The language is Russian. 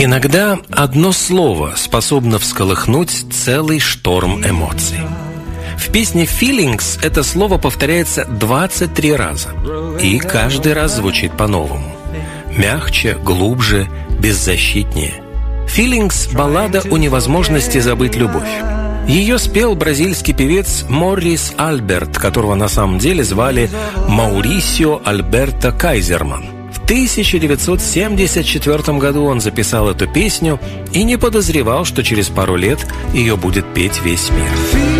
Иногда одно слово способно всколыхнуть целый шторм эмоций. В песне «Feelings» это слово повторяется 23 раза, и каждый раз звучит по-новому. Мягче, глубже, беззащитнее. «Feelings» – баллада о невозможности забыть любовь. Ее спел бразильский певец Моррис Альберт, которого на самом деле звали Маурисио Альберто Кайзерман. В 1974 году он записал эту песню и не подозревал, что через пару лет ее будет петь весь мир.